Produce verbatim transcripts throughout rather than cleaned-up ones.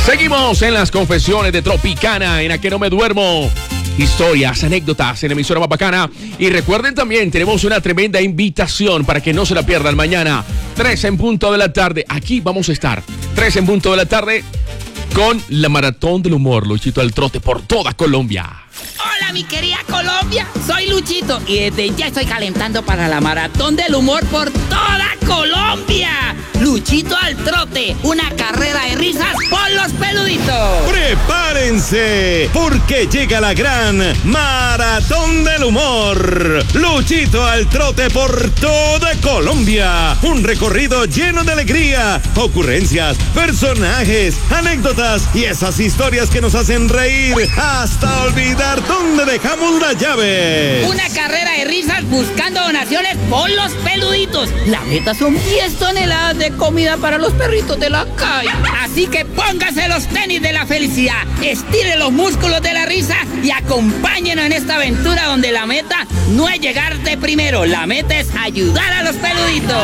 Seguimos en las confesiones de Tropicana, en A Que No Me Duermo. Historias, anécdotas en la emisora más bacana. Y recuerden también, tenemos una tremenda invitación para que no se la pierdan mañana. tres en punto de la tarde. Aquí vamos a estar. tres en punto de la tarde con la Maratón del Humor. Luchito al trote por toda Colombia. Hola, mi querida Colombia. Soy Luchito y desde ya estoy calentando para la Maratón del Humor por toda Colombia. Luchito al trote, una carrera de risas por los peluditos. ¡Prepárense! Porque llega la gran Maratón del Humor. Luchito al trote por toda Colombia. Un recorrido lleno de alegría, ocurrencias, personajes, anécdotas y esas historias que nos hacen reír hasta olvidar dónde dejamos las llaves. Una carrera de risas buscando donaciones por los peluditos. La meta son diez toneladas de comida para los perritos de la calle. Así que póngase los tenis de la felicidad, estire los músculos de la risa y acompáñenos en esta aventura donde la meta no es llegar de primero, la meta es ayudar a los peluditos.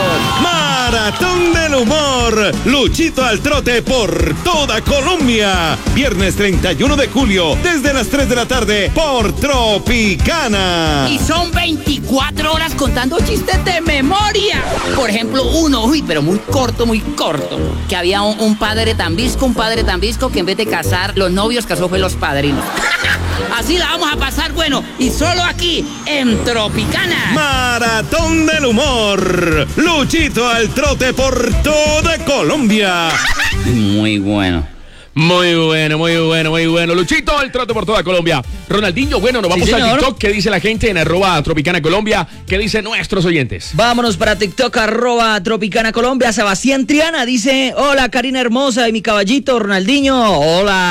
Maratón del Humor. Luchito al trote por toda Colombia. Viernes treinta y uno de julio, desde las tres de la tarde, por Tropicana. Y son veinticuatro horas contando chistes de memoria. Por ejemplo, uno, uy, pero muy corto, muy corto. Que había un, un padre tan visco, un padre tan visco que en vez de casar los novios, casó fue los padrinos. Así la vamos a pasar, bueno, y solo aquí, en Tropicana. Maratón del Humor. Luchito al trote por toda Colombia. Muy bueno. Muy bueno, muy bueno, muy bueno. Luchito, el trote por toda Colombia. Ronaldinho, bueno, nos vamos sí, a TikTok. ¿Qué dice la gente en arroba Tropicana Colombia? ¿Qué dicen nuestros oyentes? Vámonos para TikTok, arroba Tropicana Colombia. Sebastián Triana dice: hola, Karina hermosa y mi caballito Ronaldinho.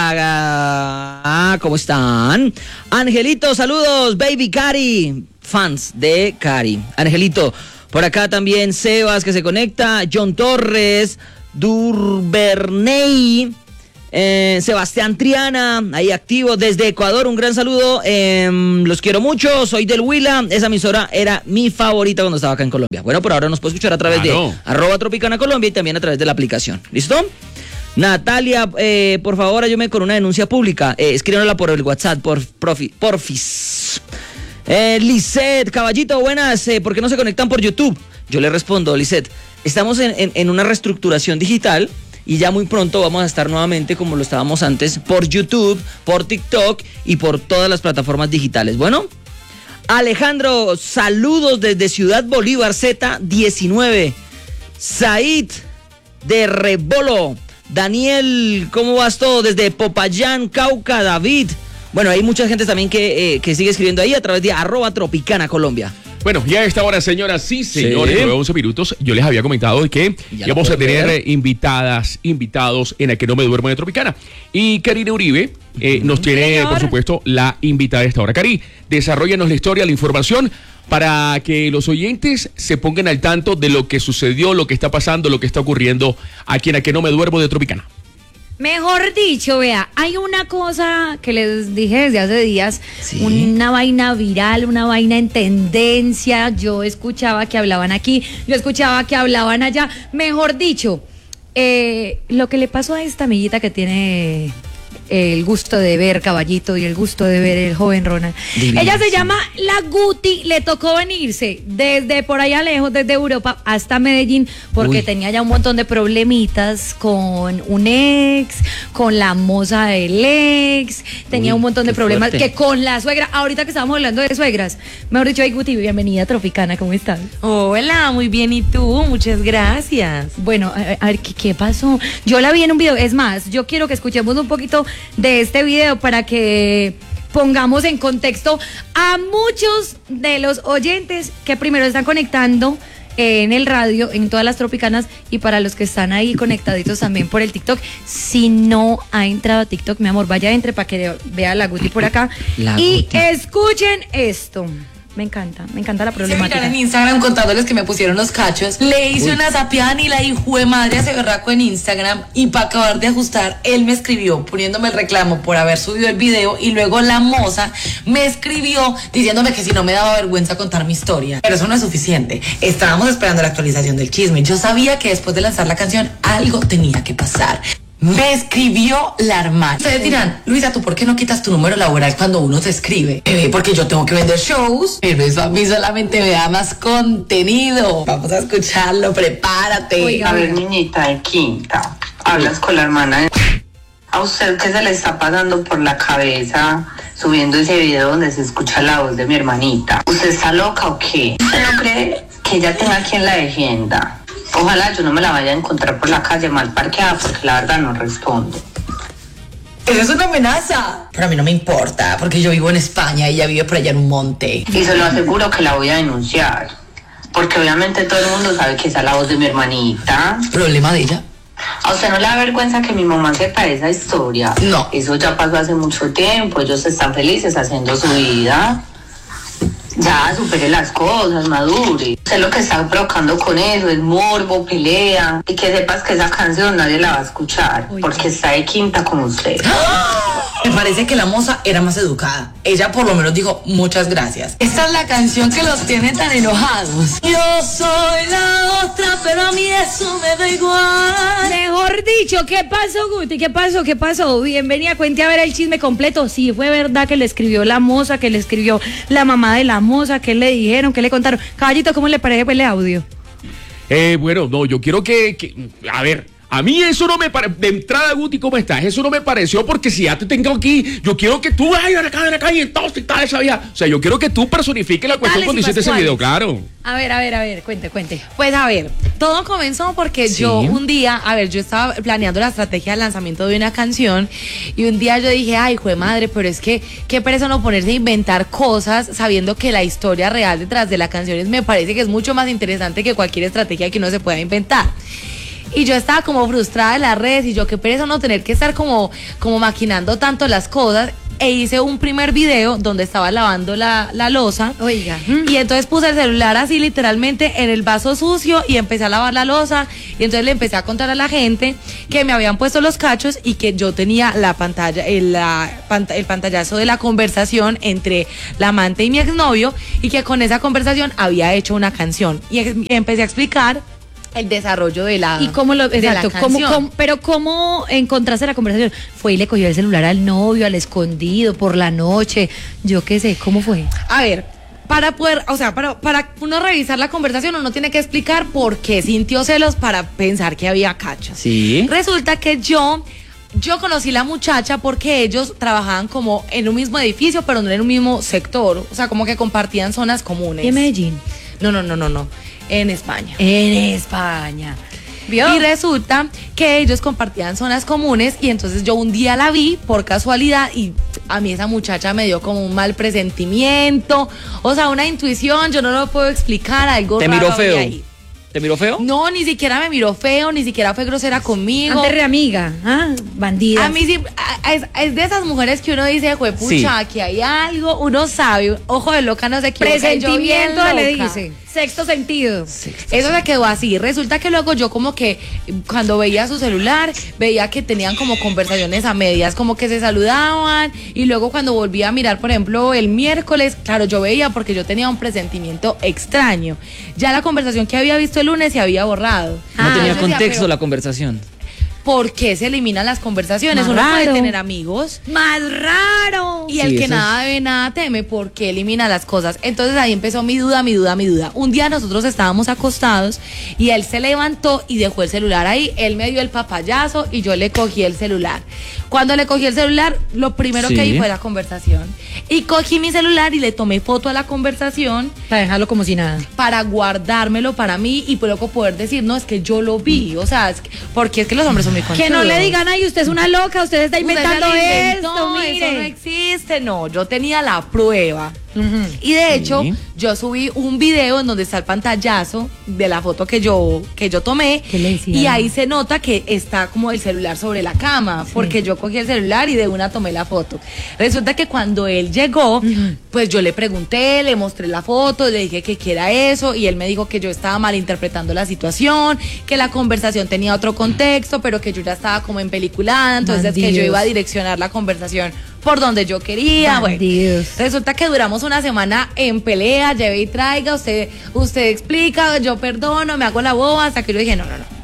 Hola, ah, ¿cómo están? Angelito, saludos, baby Cari. Fans de Cari. Angelito, por acá también Sebas que se conecta. John Torres, Durberney. Eh, Sebastián Triana, ahí activo desde Ecuador, un gran saludo, eh, los quiero mucho, soy del Huila, esa emisora era mi favorita cuando estaba acá en Colombia. Bueno, por ahora nos puede escuchar a través claro. de arroba Tropicana Colombia y también a través de la aplicación, ¿listo? Natalia, eh, por favor, ayúdame con una denuncia pública, eh, escríbanosla por el WhatsApp, por profi, porfis. eh, Lisette, caballito, buenas, eh, ¿por qué no se conectan por YouTube? Yo le respondo, Lisette, estamos en, en, en una reestructuración digital. Y ya muy pronto vamos a estar nuevamente como lo estábamos antes por YouTube, por TikTok y por todas las plataformas digitales. Bueno, Alejandro, saludos desde Ciudad Bolívar Z diecinueve. Said de Rebolo. Daniel, ¿cómo vas todo? Desde Popayán, Cauca, David. Bueno, hay mucha gente también que, eh, que sigue escribiendo ahí a través de arroba Tropicana Colombia. Bueno, ya a esta hora, señoras, sí, señores, sí. nueve once minutos, yo les había comentado que íbamos a tener ver. invitadas, invitados en A Que No Me Duermo de Tropicana. Y Karina Uribe eh, nos tiene, Señor. por supuesto, la invitada de esta hora. Cari, desarróllanos la historia, la información, para que los oyentes se pongan al tanto de lo que sucedió, lo que está pasando, lo que está ocurriendo aquí en A Que No Me Duermo de Tropicana. Mejor dicho, vea, hay una cosa que les dije desde hace días, ¿sí? Una vaina viral, una vaina en tendencia. Yo escuchaba que hablaban aquí, yo escuchaba que hablaban allá. Mejor dicho, eh, lo que le pasó a esta amiguita que tiene el gusto de ver Caballito y el gusto de ver el joven Ronald. Divino, Ella se sí. llama La Guti, le tocó venirse desde por allá lejos, desde Europa hasta Medellín, porque Uy. tenía ya un montón de problemitas con un ex, con la moza del ex, tenía Uy, un montón de problemas fuerte. que con la suegra. Ahorita que estábamos hablando de suegras, mejor dicho, ay Guti, bienvenida a Tropicana, ¿cómo estás? Hola, muy bien, ¿y tú? Muchas gracias. Bueno, a, a ver, ¿qué, ¿qué pasó? Yo la vi en un video, es más, yo quiero que escuchemos un poquito de este video para que pongamos en contexto a muchos de los oyentes que primero están conectando en el radio, en todas las Tropicanas, y para los que están ahí conectaditos también por el TikTok. Si no ha entrado a TikTok, mi amor, vaya, entre para que vea la Guti por acá la y Guti. Escuchen esto. Me encanta, me encanta la problemática. Se en Instagram contándoles que me pusieron los cachos. Le hice Uy. una zapiada y la hijo de madre hace berraco en Instagram. Y para acabar de ajustar, él me escribió poniéndome el reclamo por haber subido el video. Y luego la moza me escribió diciéndome que si no me daba vergüenza contar mi historia. Pero eso no es suficiente. Estábamos esperando la actualización del chisme. Yo sabía que después de lanzar la canción algo tenía que pasar. Me escribió la hermana. Ustedes dirán, Luisa, ¿tú por qué no quitas tu número laboral cuando uno te escribe? Bebé, porque yo tengo que vender shows, pero eso a mí solamente me da más contenido. Vamos a escucharlo, prepárate. Oiga, A ver, niñita de quinta, hablas con la hermana de... ¿A usted qué se le está pasando por la cabeza subiendo ese video donde se escucha la voz de mi hermanita? ¿Usted está loca o qué? ¿Usted no cree que ella tenga quien la defienda? Ojalá yo no me la vaya a encontrar por la calle mal parqueada, porque la verdad no respondo. Eso es una amenaza. Pero a mí no me importa, porque yo vivo en España y ella vive por allá en un monte. Y se lo aseguro que la voy a denunciar, porque obviamente todo el mundo sabe que esa es la voz de mi hermanita. ¿Problema de ella? ¿A usted no le da vergüenza que mi mamá sepa esa historia? No. Eso ya pasó hace mucho tiempo, ellos están felices haciendo su vida. Ya, supere las cosas, madure. Usted lo que está provocando con eso es morbo, pelea. Y que sepas que esa canción nadie la va a escuchar, Uy, porque está de quinta con usted. Me parece que la moza era más educada. Ella por lo menos dijo muchas gracias. Esta es la canción que los tiene tan enojados. Yo soy la otra, pero a mí eso me da igual. Mejor dicho, ¿qué pasó, Guti? ¿Qué pasó? ¿Qué pasó? Bienvenida, cuente a ver el chisme completo. Sí, fue verdad que le escribió la moza, que le escribió la mamá de la moza, que le dijeron, que le contaron. Caballito, ¿cómo le parece el audio? Eh, bueno, no, yo quiero que, que a ver, a mí eso no me parece, de entrada, Guti, ¿cómo estás? Eso no me pareció, porque si ya te tengo aquí, yo quiero que tú vayas acá, ven acá y entonces tal esa vieja. O sea, yo quiero que tú personifiques la cuestión Tales cuando y hiciste ese pascuales. video, claro. A ver, a ver, a ver, cuente, cuente. Pues a ver, todo comenzó porque Sí. yo un día, a ver, yo estaba planeando la estrategia de lanzamiento de una canción y un día yo dije, ay, jue madre, pero es que qué pereza no ponerse a inventar cosas sabiendo que la historia real detrás de la canción es- me parece que es mucho más interesante que cualquier estrategia que uno se pueda inventar. Y yo estaba como frustrada en las redes y yo qué pereza no tener que estar como, como maquinando tanto las cosas. E hice un primer video donde estaba lavando la, la loza. Oiga. Y entonces puse el celular así literalmente en el vaso sucio y empecé a lavar la loza. Y entonces le empecé a contar a la gente que me habían puesto los cachos y que yo tenía la pantalla, el, la, pant- el pantallazo de la conversación entre la amante y mi exnovio y que con esa conversación había hecho una canción. Y ex- y empecé a explicar el desarrollo de la ¿Y cómo lo, de la exacto, cómo, canción. cómo- pero cómo encontraste la conversación? ¿Fue y le cogió el celular al novio, al escondido, por la noche? Yo qué sé, ¿cómo fue? A ver, para poder, o sea, para, para uno revisar la conversación, uno tiene que explicar por qué sintió celos para pensar que había cachos. Sí. Resulta que yo, yo conocí la muchacha porque ellos trabajaban como en un mismo edificio, pero no en un mismo sector. O sea, como que compartían zonas comunes. ¿Y en Medellín? No, no, no, no, no. En España. En España. ¿Vio? Y resulta que ellos compartían zonas comunes y entonces yo un día la vi por casualidad y a mí esa muchacha me dio como un mal presentimiento, o sea, una intuición, yo no lo puedo explicar, algo ¿Te raro miró había feo? ahí. ¿Te miró feo? No, ni siquiera me miró feo, ni siquiera fue grosera conmigo. Antes re amiga, ¿ah? Bandida. A mí sí, a- es, es de esas mujeres que uno dice, juepucha, aquí hay algo, uno sabe, ojo de loca no se equivoca. yo bien Presentimiento le loca. dice. Sexto sentido. Eso se quedó así. Resulta que luego yo como que cuando veía su celular, veía que tenían como conversaciones a medias, como que se saludaban y luego cuando volví a mirar, por ejemplo, el miércoles, claro, yo veía porque yo tenía un presentimiento extraño. Ya la conversación que había visto el lunes se había borrado. No Ah, tenía yo decía, contexto pero la conversación. ¿por qué se eliminan las conversaciones? Más Uno puede raro. tener amigos. Más raro. Y el Sí, que eso nada debe, nada teme, ¿por qué elimina las cosas? Entonces ahí empezó mi duda, mi duda, mi duda. Un día nosotros estábamos acostados y él se levantó y dejó el celular ahí. Él me dio el papayazo y yo le cogí el celular. Cuando le cogí el celular, lo primero Sí. que vi fue la conversación. Y cogí mi celular y le tomé foto a la conversación Para dejarlo como si nada. para guardármelo para mí y luego poder decir, no, es que yo lo vi. O sea, es que- porque es que los hombres son muy Que conchudos. no le digan, ay, usted es una loca, usted está Usted inventando se lo esto, inventó, mire. eso no existe. No, yo tenía la prueba. Y de hecho, Sí. yo subí un video en donde está el pantallazo de la foto que yo, que yo tomé. ¿Qué le decía? Y ahí se nota que está como el celular sobre la cama, porque yo cogí el celular y de una tomé la foto. Resulta que cuando él llegó, pues yo le pregunté, le mostré la foto, le dije que qué era eso, y él me dijo que yo estaba malinterpretando la situación, que la conversación tenía otro contexto, pero que yo ya estaba como en peliculada, entonces que yo Bandidos. iba a direccionar la conversación por donde yo quería. Bueno, Bandidos. resulta que duramos una semana en pelea, lleve y traiga, usted, usted explica, yo perdono, me hago la boba, hasta que yo dije, no, no, no,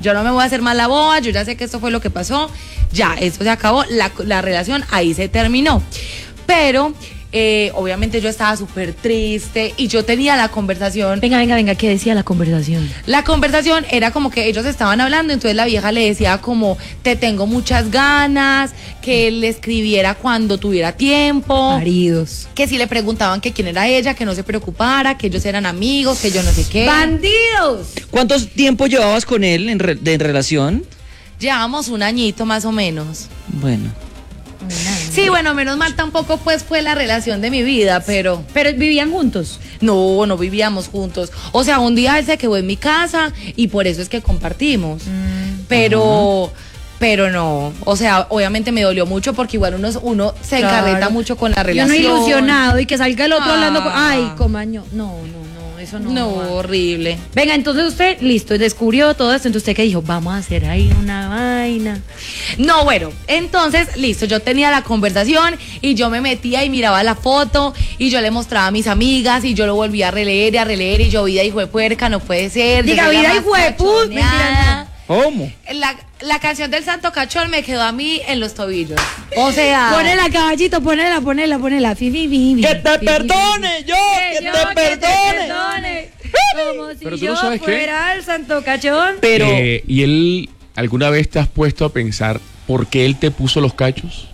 yo no me voy a hacer más la boba, yo ya sé que esto fue lo que pasó, ya, esto se acabó, la, la relación ahí se terminó. Pero eh, obviamente yo estaba súper triste y yo tenía la conversación. Venga, venga, venga, ¿qué decía la conversación? La conversación era como que ellos estaban hablando, entonces la vieja le decía como, te tengo muchas ganas, que él le escribiera cuando tuviera tiempo. Maridos. Que si le preguntaban que quién era ella, que no se preocupara, que ellos eran amigos, que yo no sé qué. ¡Bandidos! ¿Cuánto tiempo llevabas con él en, re- de, en relación? Llevamos un añito más o menos. Bueno. Sí, bueno, menos mal tampoco pues fue la relación de mi vida, pero... Pero vivían juntos. No, no vivíamos juntos. O sea, un día él se quedó en mi casa y por eso es que compartimos. Mm, pero... Ajá. Pero no, o sea, obviamente me dolió mucho porque igual uno, uno se claro. encarreta mucho con la relación. Y uno ilusionado y que salga el otro ah. hablando con... Ay, comaño, no, no, no, eso no. No, va. horrible. Venga, entonces usted, listo, descubrió todo esto, entonces usted que dijo, vamos a hacer ahí una vaina. No, bueno, entonces, listo, yo tenía la conversación y yo me metía y miraba la foto y yo le mostraba a mis amigas y yo lo volvía a releer y a releer y yo, vida hijo de puerca, no puede ser. Diga, vida hijo de puta. ¿Cómo? La, la canción del Santo Cachón me quedó a mí en los tobillos. O sea. Ponela, caballito, ponela, ponela, ponela. Fi, fi, fi, que te fi, perdone, fi, yo, que, que, yo, te, que perdone. te perdone. Como si Pero yo no fuera qué? el Santo Cachón. Pero. Eh, ¿Y él alguna vez te has puesto a pensar por qué él te puso los cachos?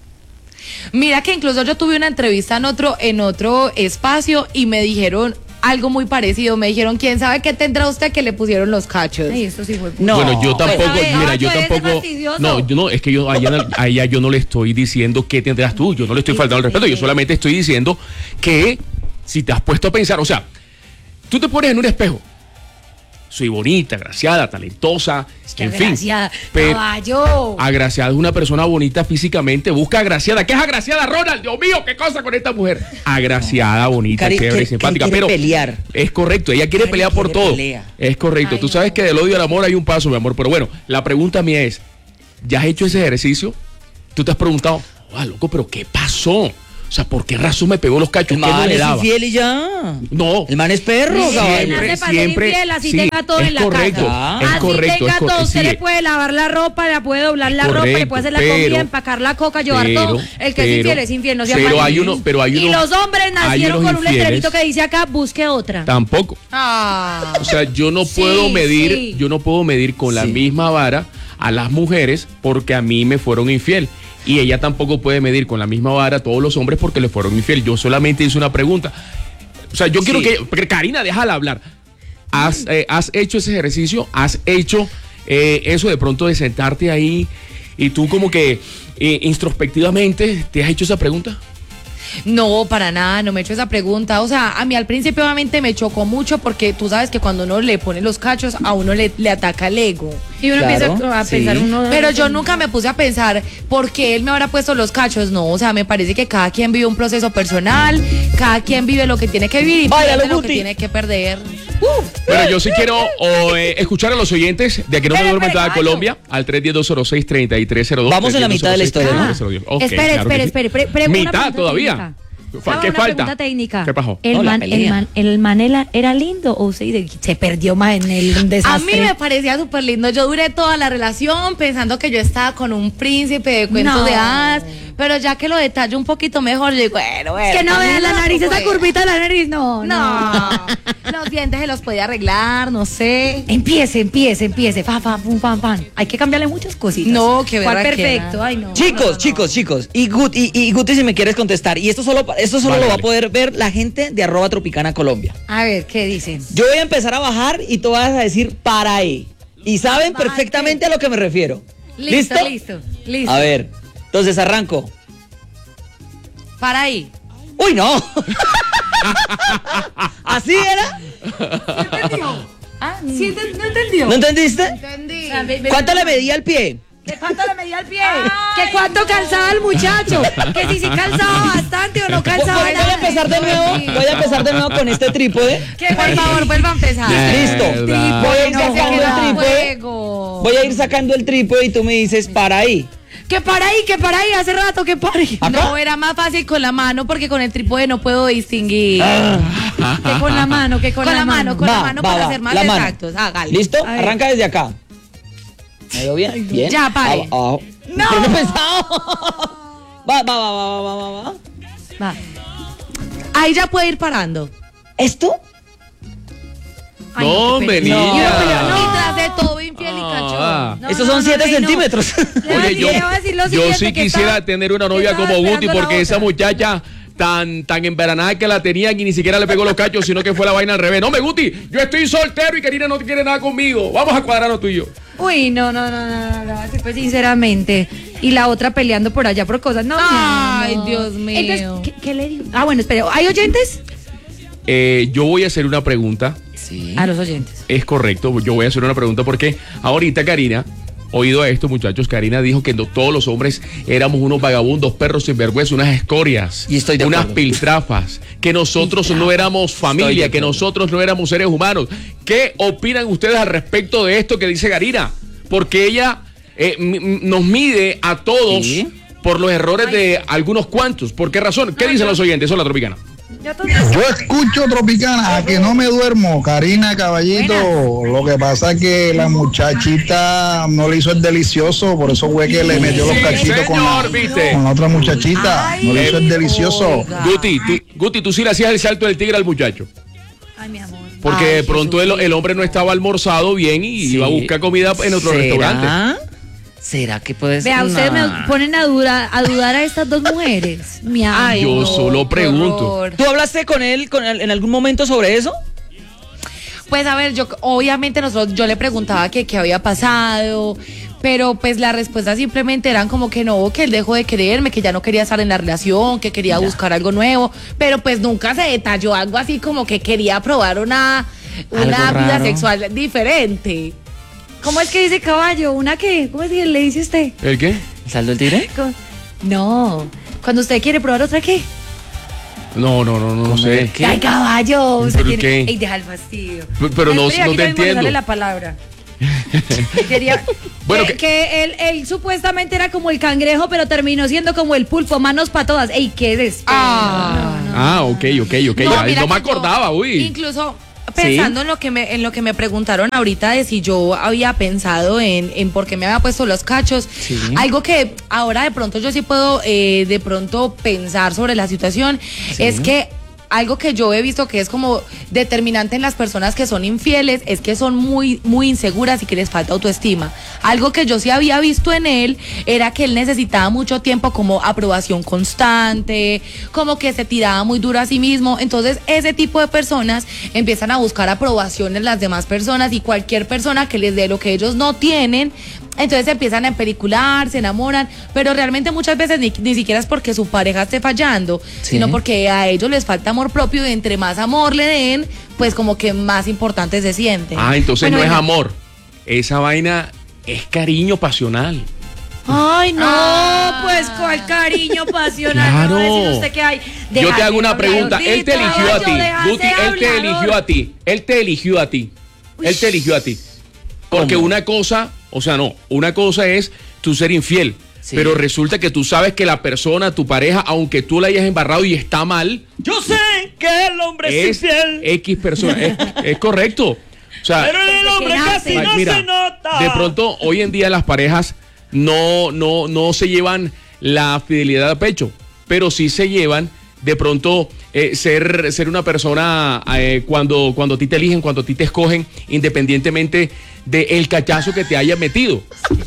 Mira que incluso yo tuve una entrevista en otro, en otro espacio y me dijeron algo muy parecido, me dijeron, ¿quién sabe qué tendrá usted que le pusieron los cachos? Ay, eso sí fue. No. Bueno, yo tampoco, pues, mira, yo tampoco. No, yo no, es que yo allá, allá yo no le estoy diciendo qué tendrás tú, yo no le estoy faltando al respeto, yo solamente estoy diciendo que si te has puesto a pensar, o sea, tú te pones en un espejo. Soy bonita, agraciada, talentosa, es que en agraciada, fin. Pero caballo. Agraciada es una persona bonita físicamente, busca agraciada. ¿Qué es agraciada, Ronald? Dios mío, ¿qué cosa con esta mujer? Agraciada, bonita, Cari, chévere, que, simpática, que pero pelear. Es correcto, ella quiere Cari pelear por quiere todo. Pelea. Es correcto. Ay, Tú sabes no. que del odio al amor hay un paso, mi amor, pero bueno, la pregunta mía es, ¿ya has hecho ese ejercicio? Tú te has preguntado, ah, loco, pero ¿qué pasó? O sea, ¿por qué razón me pegó los cachos? El man ¿Qué no le daba? es infiel y ya. No. El man es perro, sí, siempre, siempre. Infiel, así sí, tenga todo en la correcto, casa. Es así correcto, tenga es todo. correcto. Usted Sí, le puede lavar la ropa, le puede doblar la correcto, ropa, le puede hacer la pero, comida, empacar la coca, llevar pero, todo. El que pero, es infiel es infiel, no sea pero hay uno, pero hay uno, Y los hombres nacieron con un infieles, letrerito que dice acá, busque otra. Tampoco. Ah. O sea, yo no Sí, puedo medir, sí. yo no puedo medir con la Sí. misma vara a las mujeres porque a mí me fueron infiel. Y ella tampoco puede medir con la misma vara a todos los hombres porque le fueron infiel. Yo solamente hice una pregunta. O sea, yo quiero Sí. que... porque Karina, déjala hablar. ¿Has, eh, ¿Has hecho ese ejercicio? ¿Has hecho eh, eso de pronto de sentarte ahí y tú como que eh, introspectivamente te has hecho esa pregunta? No, para nada, no me he hecho esa pregunta. O sea, a mí al principio obviamente me chocó mucho porque tú sabes que cuando uno le pone los cachos, a uno le, le ataca el ego. Y uno Claro, empieza a sí. pensar uno. Pero yo nunca me puse a pensar por qué él me habrá puesto los cachos. No, o sea, me parece que cada quien vive un proceso personal, cada quien vive lo que tiene que vivir y Báilalo, pierde lo Guti. que tiene que perder. Bueno, yo sí quiero o, eh, escuchar a los oyentes de que no me duermo en toda Colombia al tres diez dos cero seis treinta y tres cero dos. Vamos en la mitad de la historia, ¿no? Okay, espere, claro que espere, sí. espere, pre- pre- una Mitad pregunta todavía. técnica. Fa- ¿Qué una falta? pregunta técnica. ¿Qué pasó? El No, la man, pelea. el man, el Manela era lindo o se, se perdió más en el desastre. A mí me parecía súper lindo. Yo duré toda la relación pensando que yo estaba con un príncipe de cuentos No. de hadas. Pero ya que lo detallo un poquito mejor, yo digo, bueno, bueno. Es que no para mí vean la no nariz, esa fue. curvita de la nariz, no, No, los dientes se los podía arreglar, no sé. Empiece, empiece, empiece. Fa, fa, pum, pam, pam. Hay que cambiarle muchas cositas. No, qué ¿Cuál berraquera. perfecto? Ay, no. Chicos, no, no, no. chicos, chicos. Y, Gut, y, y Guti, si me quieres contestar. Y esto solo, esto solo Vale, lo va vale. a poder ver la gente de arroba Tropicana Colombia. A ver, ¿qué dicen? Yo voy a empezar a bajar y tú vas a decir para ahí. Y saben Bájate. perfectamente a lo que me refiero. Listo, listo, listo. A ver, entonces arranco. Para ahí. ¡Uy, no! ¿Así era? Ah, ¿sí ent- ¿no entendió? ¿No entendiste? Entendí. O sea, ve- ve- ¿Cuánto le medía el pie? ¿De cuánto le medía el pie? ¿Que cuánto calzaba el muchacho? Que si sí calzaba bastante o no Voy, calzaba voy a nada. empezar de nuevo. Voy a empezar de nuevo con este trípode. Que por favor vuelva a empezar. Listo. Verdad. Voy a ir No, sacando no, el trípode. Juego. Voy a ir sacando el trípode y tú me dices para ahí. Que para ahí, que para ahí, hace rato que para ahí. ¿Acá? No, era más fácil con la mano porque con el trípode no puedo distinguir. Que con la mano, que con, Con la mano, con Va, la mano va, para va, ser más la mano. exactos. Hágale. ¿Listo? A ver. Arranca desde acá. ¿Me veo bien? Bien. Ya, pare. Abajo. No. Pero no he pensado. Va, va, va, va, va, va, va. Va. Ahí ya puede ir parando. ¿Esto? Ay, No, qué hombre, pena. niña. No, pero no. Y tras de todo infiel y Ah. cachón. No, Estos no, son no, siete no, no. centímetros. Le voy a Oye, decir- yo, le voy a decir lo yo siguiente, sí que quisiera estaba- tener una que novia estaba como Guti, esperando la porque esa otra. muchacha tan, tan embaranada que la tenían y ni siquiera le pegó los cachos, sino que fue la vaina al revés. No, me Guti, yo estoy soltero y Karina no quiere nada conmigo. Vamos a cuadrarnos tú y yo. Uy, no, no, no, no, no, no, así pues sinceramente. Y la otra peleando por allá por cosas. No, Ay, no. Dios mío. Entonces, ¿qué, qué le digo? Ah, bueno, espere, ¿hay oyentes? Eh, yo voy a hacer una pregunta. Sí. A los oyentes. Es correcto, yo voy a hacer una pregunta porque ahorita Karina, oído a esto muchachos, Karina dijo que no, todos los hombres éramos unos vagabundos, perros sinvergüenza, unas escorias, Y estoy de unas acuerdo. piltrafas, que nosotros no éramos familia, de que acuerdo. nosotros no éramos seres humanos. ¿Qué opinan ustedes al respecto de esto que dice Karina? Porque ella eh, m- m- nos mide a todos Sí. por los errores de algunos cuantos. ¿Por qué razón? ¿Qué dicen los oyentes? Eso es la Tropicana. Yo to- Yo escucho Tropicana, a que no me duermo, Karina Caballito. Lo que pasa es que la muchachita no le hizo el delicioso, por eso fue que le metió los Sí, cachitos con la, señor, ¿viste? con la otra muchachita. No le hizo el delicioso. oiga. Guti, tú, Guti, tú sí le hacías el salto del tigre al muchacho. Ay, mi amor. Porque Ay, de pronto el, Jesucristo. el hombre no estaba almorzado bien y Sí. iba a buscar comida en otro ¿Será? restaurante. ¿Será que puede ser? Vea, ustedes me una- ponen a, dura, a dudar a estas dos mujeres. Mi amor. Ay, Yo No, solo qué pregunto. horror. ¿Tú hablaste con él con él en algún momento sobre eso? Pues a ver, yo obviamente nosotros, yo le preguntaba que qué había pasado, pero pues la respuesta simplemente eran como que no, que él dejó de quererme, que ya no quería estar en la relación, que quería buscar algo nuevo, pero pues nunca se detalló algo así como que quería probar una, una Algo vida raro. sexual diferente. ¿Cómo es que dice caballo? ¿Una qué? ¿Cómo es que le dice usted? ¿El qué? ¿El saldo del tigre? Co- No. Cuando usted quiere probar otra, ¿qué? No, no, no, no, no sé. ¿Qué? Ay, caballo. Usted ¿Pero tiene... qué? Ey, deja el fastidio. P- pero no- Espere, no aquí te mismo le sale entiendo. la palabra. Quería... Bueno, que, que- que él, él supuestamente era como el cangrejo, pero terminó siendo como el pulpo, manos para todas. Ey, qué des... Ah. Ah, ok, ok, ok. No, ya, mira no me que yo, acordaba, uy. Incluso pensando en lo que me en lo que me preguntaron ahorita de si yo había pensado en, en por qué me había puesto los cachos, algo que ahora de pronto yo sí puedo eh, de pronto pensar sobre la situación es que algo que yo he visto que es como determinante en las personas que son infieles es que son muy, muy inseguras y que les falta autoestima. Algo que yo sí había visto en él era que él necesitaba mucho tiempo como aprobación constante, como que se tiraba muy duro a sí mismo. Entonces ese tipo de personas empiezan a buscar aprobación en las demás personas y cualquier persona que les dé lo que ellos no tienen, entonces se empiezan a empelicular, se enamoran, pero realmente muchas veces ni, ni siquiera es porque su pareja esté fallando, Sí. sino porque a ellos les falta amor propio y entre más amor le den, pues como que más importante se sienten. Ah, entonces Bueno, no es venga. amor. Esa vaina es cariño pasional. Ay, no, Ah. pues cuál cariño pasional. Claro. No va a decir usted que hay. Yo te Déjame hago una hablar, pregunta. Él te Gordito, eligió a ti. caballo, déjase Guti, él te hablar. eligió a ti. Él te eligió a ti. Él te eligió a ti. Porque ¿Cómo? una cosa, o sea, no, una cosa es tú ser infiel. Sí. Pero resulta que tú sabes que la persona, tu pareja, aunque tú la hayas embarrado y está mal, Yo sé que el hombre es es infiel. X persona. Es, es correcto. O sea, Pero el hombre Desde que casi nace. no mira, se nota. de pronto hoy en día las parejas no, no, no se llevan la fidelidad a pecho, pero sí se llevan de pronto eh, ser, ser una persona eh, cuando, cuando a ti te eligen, cuando a ti te escogen, independientemente del cachazo que te haya metido.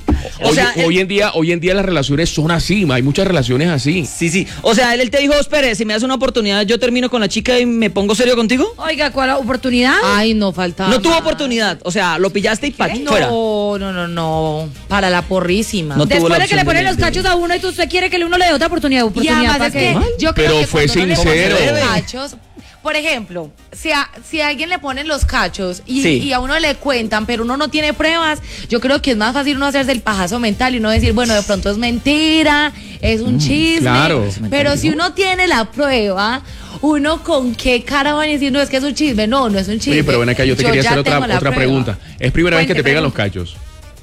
O Hoy, sea, hoy en día, hoy en día las relaciones son así, hay muchas relaciones así. Sí, sí. O sea, él, él te dijo, espere, si me das una oportunidad, yo termino con la chica y me pongo serio contigo. Oiga, ¿cuál oportunidad? Ay, no falta. No tuvo más. oportunidad. O sea, lo pillaste y pa' No, fuera. no, no, no. Para la porrísima. No tuvo Después la de que le opción ponen de- los cachos a uno y tú usted quiere que uno le dé otra oportunidad. Y oportunidad además ¿para es qué? que yo creo Pero que fue cuando uno le sincero. ponen los cachos, por ejemplo, si a, si a alguien le ponen los cachos y, Sí. y a uno le cuentan, pero uno no tiene pruebas, yo creo que es más fácil uno hacerse el pajazo mental y uno decir, bueno, de pronto es mentira, es un chisme. claro. Pero si uno tiene la prueba, uno con qué cara van a decir, no, es que es un chisme. No, no es un chisme. Oye, pero ven acá, yo te quería ya hacer otra, tengo la otra prueba. pregunta. ¿Es primera vez que te Cuente, pegan los pregunta. cachos?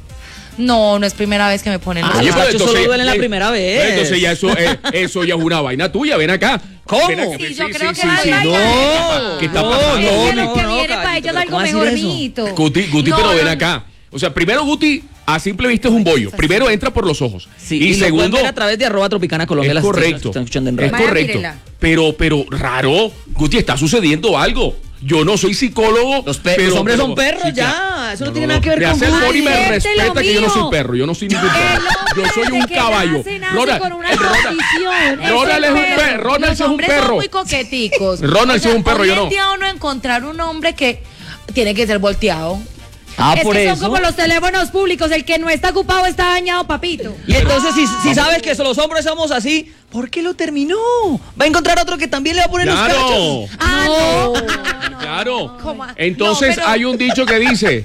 No, no es primera vez que me ponen los Ah, Oye, los pero cachos solo duelen la eh, primera vez. Entonces ya eso, eh, eso ya es una vaina tuya, ven acá. ¿Cómo? Ven acá, Sí, yo creo que es sí. vaina. No, ¿Qué está no, pasando? Es que no, lo que no, viene caballito, para ellos pero algo ¿cómo mejor, decir eso? mijito. Guti, Guti, No, pero no, ven no. acá. O sea, primero Guti a simple vista es un bollo. Primero entra por los ojos. Sí, y, y lo segundo, pueden ver a través de arroba Tropicana Colombia. es las correcto. las que están escuchando en Es radio. correcto. mírela. Pero, pero raro, Guti, está sucediendo algo. Yo no soy psicólogo. Los, pe- pero, los hombres pero- son perros, sí, ya. claro. Eso no, No, tiene no, nada que ver me con hace el gusto. Boni me Ay, respeta lo que yo no mío. soy perro. Yo no soy ningún El perro. Yo hombre soy un desde que caballo. nace, nace Ronald, con una el Ronald- condición. Es Ronald el es un perro. perro. Ronald Los sí es un hombres son perro. muy coqueticos. Ronald sí es un perro, hoy yo en no. día uno encontrar un hombre que tiene que ser volteado. Ah, es por que eso. son como los teléfonos públicos, el que no está ocupado está dañado, papito. Y entonces, si, si sabes que los hombres somos así, ¿por qué lo terminó? Va a encontrar otro que también le va a poner los Claro. cachos. Ah, no. Claro. ¿Cómo? Entonces No, pero- hay un dicho que dice,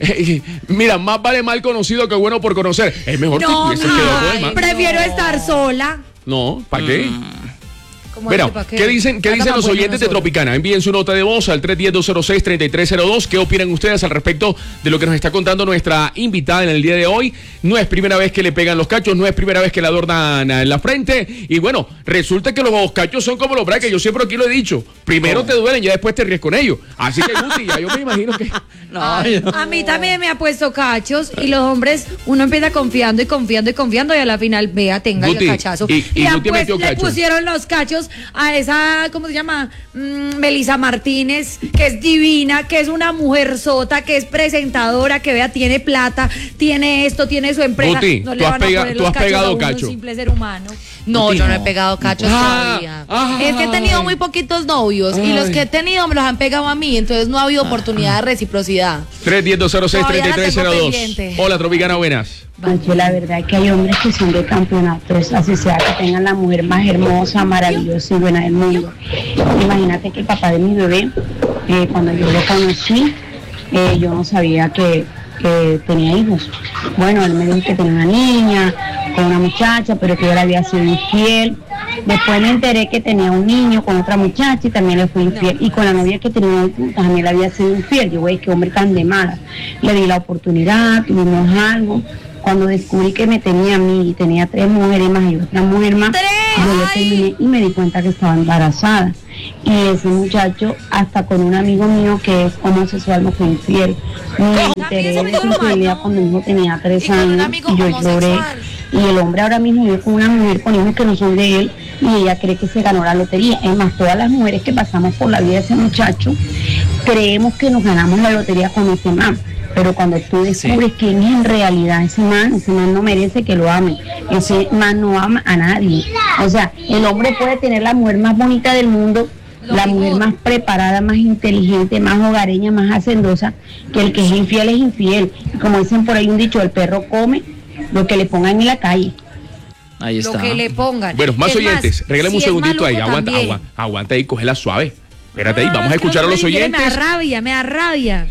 mira, más vale mal conocido que bueno por conocer. Es mejor que No, hubiese quedado con el ay, man. prefiero estar sola. No, ¿para qué? ¿Cómo Bueno, así, pa' ¿qué dicen, qué Haga dicen más los bueno oyentes de nosotros. Tropicana? Envíen su nota de voz al tres uno cero, dos cero seis, tres tres cero dos. ¿Qué opinan ustedes al respecto de lo que nos está contando nuestra invitada en el día de hoy? No es primera vez que le pegan los cachos, no es primera vez que le adornan en la frente. Y bueno, resulta que los cachos son como los brackets. Yo siempre aquí lo he dicho. Primero te duelen, ya después te ríes con ellos. Así que, Guti, ya yo me imagino que... No, Ay, no. a mí también me ha puesto cachos y los hombres, uno empieza confiando y confiando y confiando y a la final, vea, tenga Guti, el cachazo. y- y le, han Guti pues- metió le cacho. pusieron los cachos a esa, ¿cómo se llama? Mm, Melissa Martínez, que es divina, que es una mujer sota, que es presentadora, que vea, tiene plata, tiene esto, tiene su empresa. Guti, no tú le has van a pega- poner tú los has cachos pegado a uno, cacho. un simple ser humano. No, Guti, yo no he no. pegado cachos Ah, todavía. ah, es que he tenido muy poquitos novios y los que he tenido me los han pegado a mí, entonces no ha habido oportunidad de reciprocidad. tres uno cero, dos cero seis, tres Todavía la tres tengo cero dos. pendiente. Hola, Tropicana, buenas. Porque la verdad es que hay hombres que son de campeonatos, así sea que tengan la mujer más hermosa, maravillosa y buena del mundo. Imagínate que el papá de mi bebé, eh, cuando yo lo conocí, eh, yo no sabía que, que tenía hijos. Bueno, él me dijo que tenía una niña, con una muchacha, pero que yo le había sido infiel. Después me enteré que tenía un niño con otra muchacha y también le fui infiel. Y con la novia que tenía también le había sido infiel. Yo, güey, qué hombre tan de mala. Le di la oportunidad, tuvimos algo. Cuando descubrí que me tenía a mí y tenía tres mujeres más y otra mujer más, yo le terminé y me di cuenta que estaba embarazada. Y ese muchacho, hasta con un amigo mío que es homosexual, me fue infiel. Me enteré de su infidelidad cuando mi hijo tenía tres Y con un años amigo y yo lloré. homosexual. Y el hombre ahora mismo vive con una mujer con hijos que no son de él y ella cree que se ganó la lotería. Es más, todas las mujeres que pasamos por la vida de ese muchacho creemos que nos ganamos la lotería con ese man. Pero cuando tú descubres Sí. quién es en realidad ese man, ese man no merece que lo amen. Ese man no ama a nadie. O sea, el hombre puede tener la mujer más bonita del mundo, la mujer más preparada, más inteligente, más hogareña, más hacendosa, que el que es infiel es infiel. Y como dicen por ahí un dicho, el perro come lo que le pongan en la calle. Ahí está. Lo que le pongan. Bueno, más Es oyentes. Regálame si un es segundito ahí. maluco Aguanta, también. aguanta, aguanta ahí, cógela suave. Espérate ahí, No, vamos a es que escuchar a los hombres infieles oyentes. Me da rabia, me da rabia.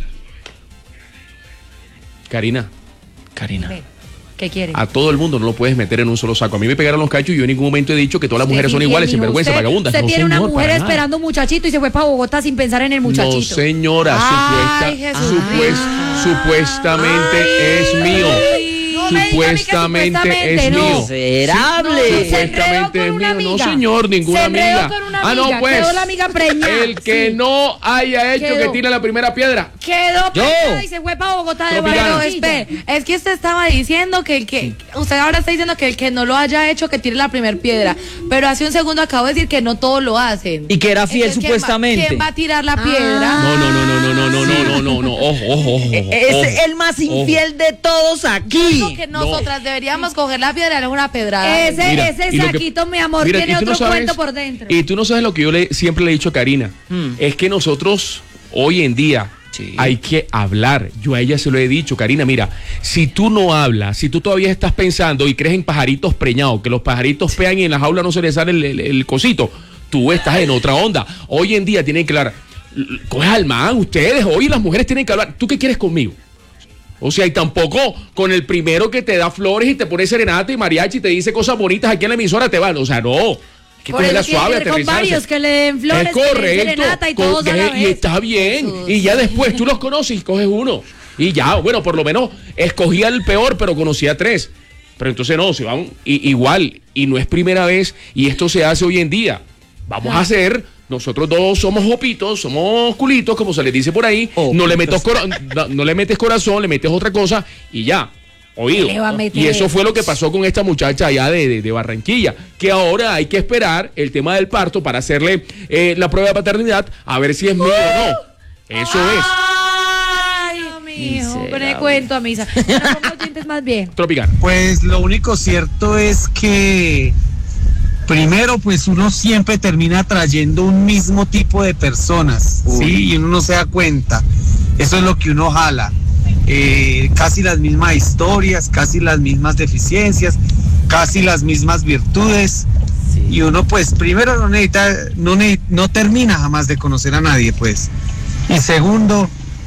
Karina, Karina. Ve, ¿qué quiere? a todo el mundo no lo puedes meter en un solo saco. A mí me pegaron los cachos y yo en ningún momento he dicho que todas las Usted mujeres son infiel, iguales, mijo, sinvergüenza, usted- vagabundas. Usted No, tiene una señor, mujer para nada. esperando un muchachito y se fue para Bogotá sin pensar en el muchachito. No, señora, Ay, supuesta, Jesús. supues- supuestamente es mío. No me diga a mí que Supuestamente es supuestamente, no. mío. Miserable. Se enredó Supuestamente con es una mío. No, amiga. señor, ninguna Se enredó amiga. con una Ah, no, amiga, pues. quedó la amiga preñada. El que Sí. no haya hecho Quedó. que tire la primera piedra. Quedó Yo. preñada y se fue para Bogotá de Tropicana. Pero vacaciones. espere, es que usted estaba diciendo que el que, usted ahora está diciendo que el que no lo haya hecho que tire la primera piedra, pero hace un segundo acabo de decir que no todos lo hacen. Y que era fiel Entonces, ¿quién va- supuestamente. ¿quién va a tirar la Ah. piedra? No, no, no, no, no, no, no, no, no, no, no. Ojo, ojo, ojo. Es ojo. el más Ojo. infiel de todos aquí. Digo que nosotras deberíamos coger la piedra y darle una pedrada. Ese, Mira, ese y lo que- saquito, mi amor, Mira, tiene y tú no otro sabes- cuento por dentro. Y tú no sabes lo que yo le, siempre le he dicho a Karina. Hmm. Es que nosotros, hoy en día, Sí. hay que hablar. Yo a ella se lo he dicho, Karina, mira, si tú no hablas, si tú todavía estás pensando y crees en pajaritos preñados, que los pajaritos pean y en la jaula no se les sale el, el- el cosito, tú estás en otra onda. Hoy en día tienen que hablar. L- Coge al man, ustedes, hoy las mujeres tienen que hablar. ¿Tú qué quieres conmigo? O sea, y tampoco con el primero que te da flores y te pone serenata y mariachi y te dice cosas bonitas aquí en la emisora te van. O sea, no. Hay que Por eso cogerla tiene suave, que ir con aterrizarse. varios que le den flores, Es que le den correcto. serenata y con- todos a la y vez. está bien. Jesús. Y ya después tú los conoces y coges uno. Y ya, bueno, por lo menos escogía el peor, pero conocía tres. Pero entonces no, se van i- igual. Y no es primera vez. Y esto se hace hoy en día. Vamos a hacer. Nosotros dos somos jopitos, somos culitos, como se les dice por ahí. Oh, no, le culitos. metes cora- no, no le metes corazón, le metes otra cosa y ya. oído. Le va a meter. Y eso fue lo que pasó con esta muchacha allá de, de, de Barranquilla, que ahora hay que esperar el tema del parto para hacerle eh, la prueba de paternidad, a ver si es mío o no. Eso es. Ay, mijo, con el cuento a misa. Ahora con los dientes más bien. Tropicana. Pues lo único cierto es que primero, pues uno siempre termina atrayendo un mismo tipo de personas, Uy. ¿sí? Y uno no se da cuenta. Eso es lo que uno jala. Eh, casi las mismas historias, casi las mismas deficiencias, casi las mismas virtudes. Sí. Y uno, pues, primero no necesita, no, ne- no termina jamás de conocer a nadie, pues. Y segundo,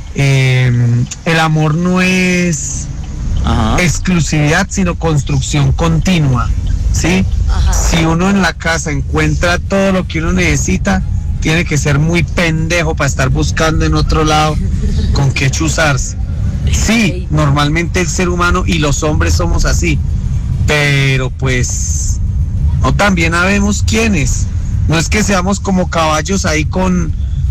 eh, el amor no es Ajá. exclusividad, sino construcción continua, ¿sí? Si uno en la casa encuentra todo lo que uno necesita, tiene que ser muy pendejo para estar buscando en otro lado con qué chuzarse. Sí, normalmente el ser humano y los hombres somos así, pero pues no, también habemos quienes, no es que seamos como caballos ahí con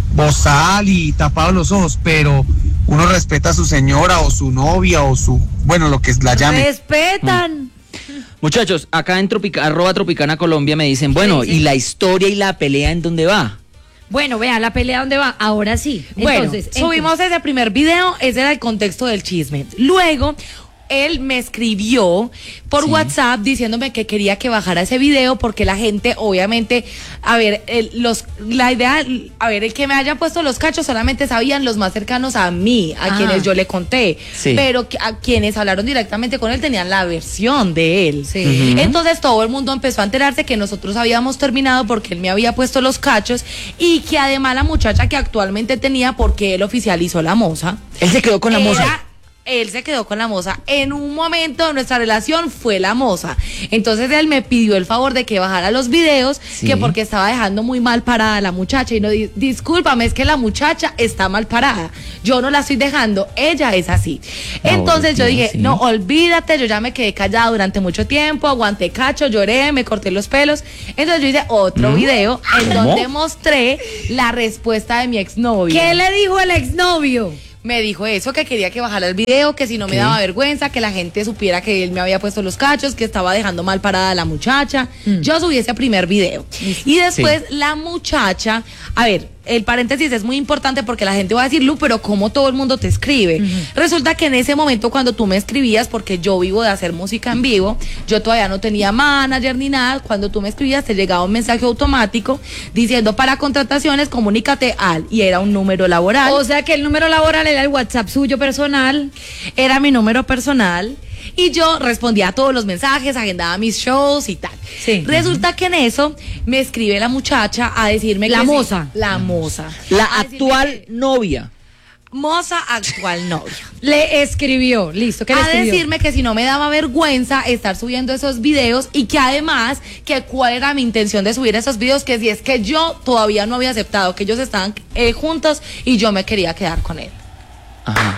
bozal y tapados los ojos, pero uno respeta a su señora o su novia o su, bueno, lo que la llame. Respetan. Muchachos, acá en Tropica, arroba Tropicana Colombia me dicen, bueno, Sí, sí. ¿y la historia y la pelea en dónde va? Bueno, vea, la pelea dónde va. Ahora sí. Bueno, Entonces, subimos ese primer video, ese era el contexto del chisme. Luego, él me escribió por Sí. WhatsApp diciéndome que quería que bajara ese video porque la gente, obviamente, a ver, el- los, la idea, a ver, el que me haya puesto los cachos solamente sabían los más cercanos a mí, a Ah. quienes yo le conté, Sí. pero que- a quienes hablaron directamente con él tenían la versión de él. Sí. Ujú. Entonces todo el mundo empezó a enterarse que nosotros habíamos terminado porque él me había puesto los cachos y que además la muchacha que actualmente tenía, porque él oficializó la moza, Él se quedó con la era- moza. Él se quedó con la moza. En un momento de nuestra relación fue la moza. Entonces él me pidió el favor de que bajara los videos, Sí. que porque estaba dejando muy mal parada a la muchacha. Y no, di- discúlpame, es que la muchacha está mal parada. Yo no la estoy dejando, ella es así. Entonces yo Ahorita, dije, sí. no, olvídate, yo ya me quedé callada durante mucho tiempo, aguanté cacho, lloré, me corté los pelos. Entonces yo hice otro ¿Mm? video en ¿Cómo? donde mostré la respuesta de mi exnovio. ¿qué le dijo el exnovio? Me dijo eso, que quería que bajara el video, que si no me ¿Qué? daba vergüenza, que la gente supiera que él me había puesto los cachos, que estaba dejando mal parada a la muchacha. Mm. Yo subí ese primer video. Y después la muchacha, a ver, el paréntesis es muy importante porque la gente va a decir, Lu, pero ¿cómo todo el mundo te escribe? Resulta que en ese momento cuando tú me escribías, porque yo vivo de hacer música en vivo, yo todavía no tenía manager ni nada, cuando tú me escribías te llegaba un mensaje automático diciendo para contrataciones, comunícate al, y era un número laboral. O sea que el número laboral era el WhatsApp suyo personal. Era mi número personal y yo respondía a todos los mensajes, agendaba mis shows y tal. Sí. Resulta que en eso me escribe la muchacha a decirme La que sí- moza. la moza. La A decirme actual que- novia. moza actual novia. Le escribió, listo, ¿qué le A escribió? decirme que si no me daba vergüenza estar subiendo esos videos y que además que cuál era mi intención de subir esos videos, que si es que yo todavía no había aceptado que ellos estaban eh, juntos y yo me quería quedar con él. Ajá.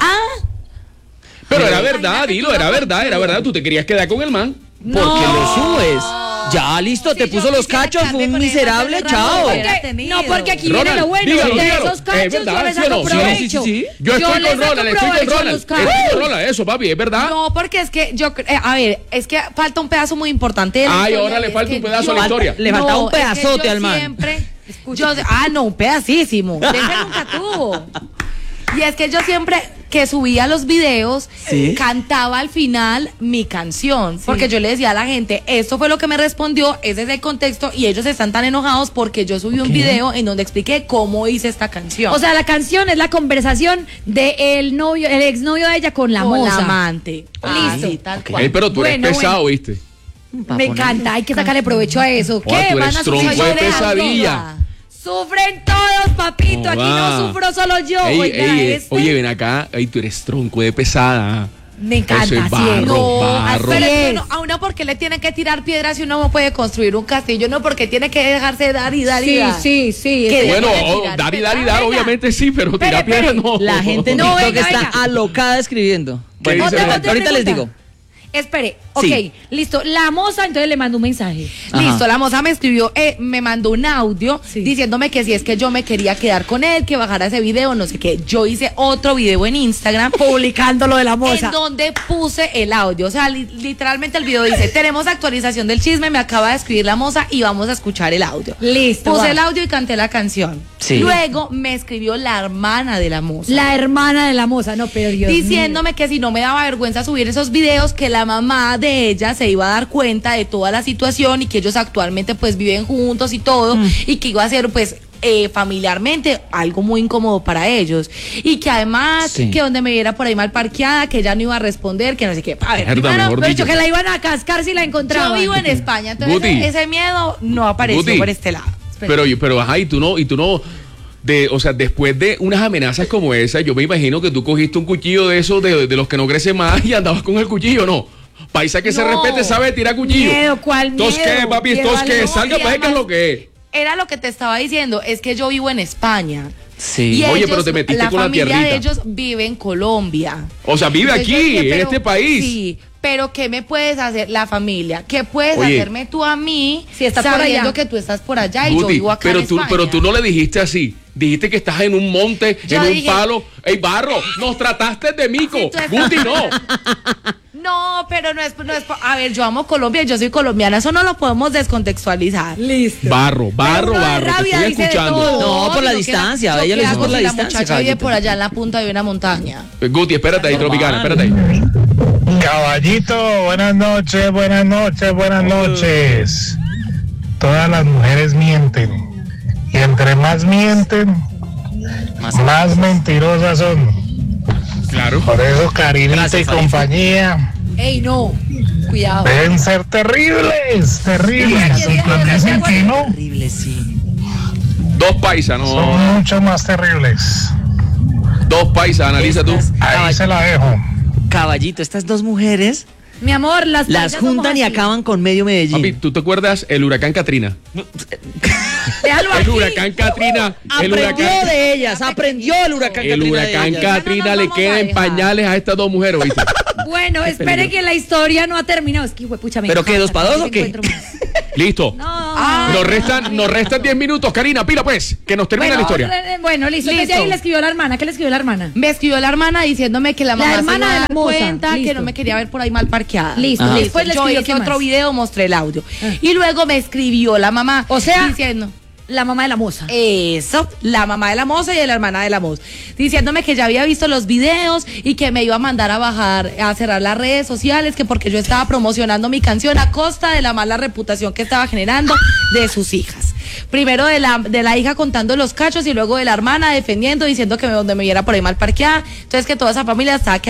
Pero era Imagínate verdad, tú dilo, lo era verdad, conchudo. era verdad. Tú te querías quedar con el man. Porque lo subes. Ya, listo, te Si puso yo los quisiera cachos, fue quedarme un con él miserable, más de rato, chao. porque- hubiera Porque- tenido. no, porque aquí Ronald, viene lo bueno. dígalo, de dígalo. esos cachos Es verdad, yo le ¿sí o saco no? Sí, provecho. sí, sí, sí. Yo estoy le con saco Ronald, estoy con provecho a Ronald. los Estoy cachos. con Ronald, eso, papi, es verdad. No, porque es que yo, eh, a ver, es que falta un pedazo muy importante de la Ay, historia, ahora y le es falta que un pedazo yo- a la historia. Le faltaba un es que pedazote yo al man. Siempre, yo, ah, no, un pedacísimo. Ese nunca tuvo. Y es que yo siempre que subía los videos, Sí. cantaba al final mi canción. Porque yo le decía a la gente, esto fue lo que me respondió, ese es el contexto, y ellos están tan enojados porque yo subí un video en donde expliqué cómo hice esta canción. O sea, la canción es la conversación del novio, el exnovio de ella con la con moza. la amante. Ah, Listo. sí, tal Ok. cual. Ey, pero tú eres Bueno, pesado, bueno. ¿viste? Me encanta, hay que sacarle provecho a eso. Joder, ¿Qué? tú ¿Van eres a sufrir tronco de llorando? pesadilla. Sufren todos, papito. Aquí Joda. no sufro solo yo. Ey, Oiga, ey, este. Oye, ven acá. Ey, tú eres tronco de pesada. Me encanta, Eso es así barro, es. No, barro. pero es que es. uno- a uno porque le tienen que tirar piedras y uno no puede construir un castillo, no porque tiene que dejarse dar y dar y Sí, dar. sí, sí. Que este- Bueno, Debe oh, tirar dar y pedazos. dar y dar, Venga. obviamente sí, pero Espere, tirar piedra espere. no. La gente en No, TikTok venga, está venga. alocada escribiendo. ¿Qué Bueno, dice Otra- la otra ahorita les digo. pregunta. Espere, Ok, Sí. listo. La moza entonces le mandó un mensaje. Ajá. Listo, la moza me escribió, eh, me mandó un audio Sí. diciéndome que si es que yo me quería quedar con él, que bajara ese video, no sé qué. Yo hice otro video en Instagram Publicando lo de la moza. en donde puse el audio. O sea, li- literalmente el video dice, tenemos actualización del chisme, me acaba de escribir la moza y vamos a escuchar el audio. Listo. Puse va. el audio y canté la canción. Sí. Luego me escribió la hermana de la moza. La hermana de la moza, no, pero Dios diciéndome que si no me daba vergüenza subir esos videos, que la mamá de ella se iba a dar cuenta de toda la situación y que ellos actualmente pues viven juntos y todo, Mm. y que iba a ser pues eh, familiarmente algo muy incómodo para ellos, y que además Sí. que donde me viera por ahí mal parqueada, que ella no iba a responder, que no sé qué. A ver, Mierda, primero, mejor Pero dicho. dicho que la iban a cascar si la yo encontraban. vivo en España, entonces Guti. ese miedo no apareció Guti. por este lado. Pero, pero, ajá, y tú no, y tú no, de, o sea, después de unas amenazas como esa, yo me imagino que tú cogiste un cuchillo de esos, de, de los que no crecen más, y andabas con el cuchillo, ¿no? Paisa que se No. respete sabe tirar cuchillo. Miedo, ¿cuál miedo? ¿Tos qué, papi? Qué ¿Tos qué? valor. Salga Y para ver qué es además- lo que es. Era lo que te estaba diciendo, es que yo vivo en España. Sí. Y Oye, ellos, pero te metiste la con la familia tierrita. de ellos vive en Colombia. O sea, vive Entonces yo aquí, dije, en pero- este país. Sí, pero ¿qué me puedes hacer la familia? ¿Qué puedes Oye. hacerme tú a mí Si estás por sabiendo allá? que tú estás por allá y yo Guti, vivo acá pero en tú, España? pero tú no le dijiste así. Dijiste que estás en un monte, Yo en un dije- palo. ¡Ey, Barro! ¡Nos trataste de mico! Sí, tú estás- Guti, no. No, pero no es, no es... A ver, yo amo Colombia, yo soy colombiana, eso no lo podemos descontextualizar. Listo. Barro, barro, Pero una barro. Te rabia estoy dice de escuchando. todo. No, por la yo distancia, queda- a ella yo lo qué hizo por hago la si distancia, La muchacha vive caballito. por allá en la punta de una montaña. Guti, espérate ahí, Normal. Tropicana, espérate ahí. Caballito, buenas noches, buenas noches, buenas noches. Todas las mujeres mienten. Y entre más mienten, más mentirosas son. Claro. Por eso, Karinita Gracias, y Farid. compañía Ey, no. Cuidado. deben ser terribles, terribles. Y cuando dicen que no, Horrible, sí. Dos paisas, no. son mucho más terribles. Dos paisas, analiza tú. Estas- Ahí se la dejo. Caballito, estas dos mujeres Mi amor, las las paisas somos juntan y así. acaban con medio Medellín. Papi, ¿tú te acuerdas el huracán Katrina? Déjalo El aquí. huracán Katrina. El Aprendió huracán, de ellas, aprendió el huracán el Katrina de huracán ellas. Katrina Ya no nos le vamos queda a en dejar. pañales a estas dos mujeres, ¿viste? Bueno, espere que la historia no ha terminado. Es que, hijo de pucha, me ¿Pero qué, encanta, dos pa' dos cada o vez qué? encuentro más. Listo. No. Nos restan, nos restan diez minutos, Karina, pila pues, que nos termine Bueno, la historia. re- bueno, listo. Listo. Desde ahí le escribió la hermana. ¿Qué le escribió la hermana? Me escribió la hermana diciéndome que la La mamá se hermana iba a de la dar moza. cuenta, que Listo. no me quería ver por ahí mal parqueada. Listo. Ajá. Después le Yo escribió hice ¿qué otro más? video, mostré el audio. Ah. Y luego me escribió la mamá. O sea- diciendo... La mamá de la moza. Eso, la mamá de la moza y la hermana de la moza, diciéndome que ya había visto los videos y que me iba a mandar a bajar, a cerrar las redes sociales, que porque yo estaba promocionando mi canción a costa de la mala reputación que estaba generando de sus hijas. Primero de la, de la hija contando los cachos y luego de la hermana defendiendo, diciendo que me, donde me viera por ahí mal parqueada. Entonces que toda esa familia estaba quedando